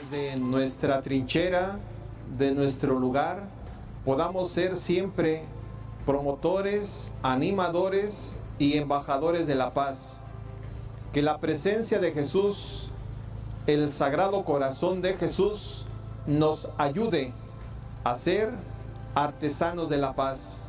de nuestra trinchera, de nuestro lugar, podamos ser siempre promotores, animadores y embajadores de la paz. Que la presencia de Jesús, el Sagrado Corazón de Jesús, nos ayude a ser artesanos de la paz.